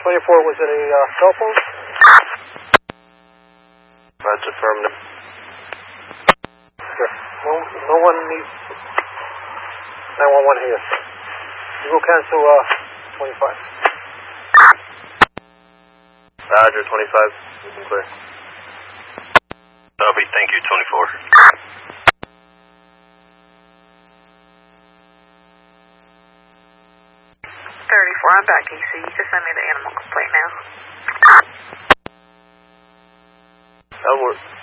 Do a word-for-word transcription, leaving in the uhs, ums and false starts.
twenty-four, was it a uh, cell phone? That's affirmative. Yeah. No, no one needs nine one one here. You go cancel uh, twenty-five. Roger, twenty-five. You can clear. Copy, thank you, twenty-four. thirty-four, I'm back, E C. You can send me the animal complaint now. That'll work.